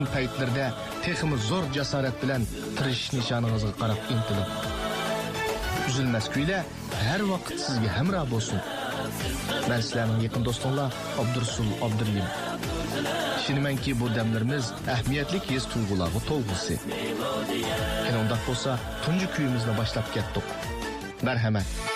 paytlarda teximiz zo'r jasorat bilan tirish nishoningizga qarab intilib. Üzülmez kuyla her vaqt sizga hamroh bo'lsin. Men sizlarning yaqin do'stinglar Abdursul Abduriyim. Ishonmanki bu damlarimiz ahamiyatli his tuyg'ularga to'lg'isi. Unda bo'lsa tunji kuyimizni boshlab ketdik. Marhamat.